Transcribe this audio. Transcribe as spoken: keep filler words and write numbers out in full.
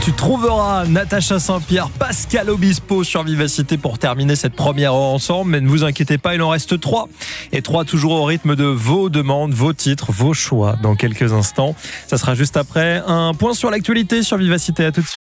Tu trouveras Natacha Saint-Pierre, Pascal Obispo sur Vivacité pour terminer cette première heure ensemble. Mais ne vous inquiétez pas, il en reste trois. Et trois toujours au rythme de vos demandes, vos titres, vos choix dans quelques instants. Ça sera juste après un point sur l'actualité sur Vivacité. À tout de suite.